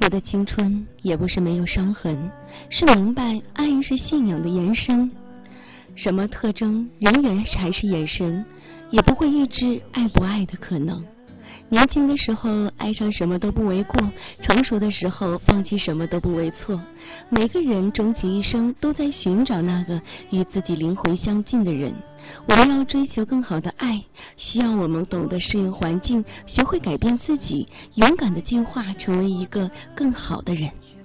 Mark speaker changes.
Speaker 1: 我的青春也不是没有伤痕，是明白爱是信仰的延伸。什么特征永远还是眼神，也不会预知爱不爱的可能。年轻的时候爱上什么都不为过，成熟的时候放弃什么都不为错。每个人终其一生都在寻找那个与自己灵魂相近的人。我们要追求更好的爱，需要我们懂得适应环境，学会改变自己，勇敢地进化，成为一个更好的人。